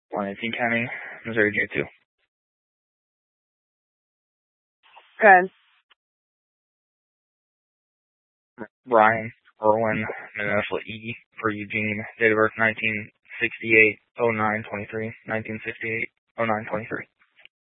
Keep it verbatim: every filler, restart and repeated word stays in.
Plantation County, Missouri, J two. Good. Ryan Erwin Minnesota E for Eugene. Date of birth nineteen sixty-eight oh nine twenty-three. nineteen sixty-eight oh nine twenty-three.